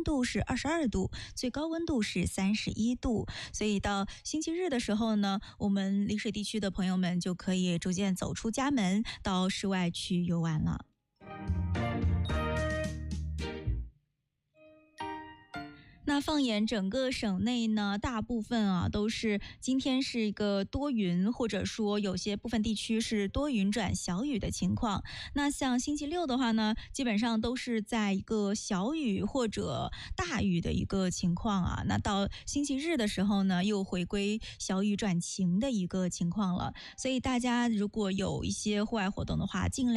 度是22度，最高温度是31度。所以到星期日的时候呢，我们丽水地区的朋友们就可以逐渐走出家门，到室外去游玩了。那放眼整个省内呢，大部分都是今天是一个多云，或者说有些部分地区是多云转小雨的情况。那像星期六的话呢，基本上都是在一个小雨或者大雨的一个情况那到星期日的时候呢，又回归小雨转晴的一个情况了。所以大家如果有一些户外活动的话，尽量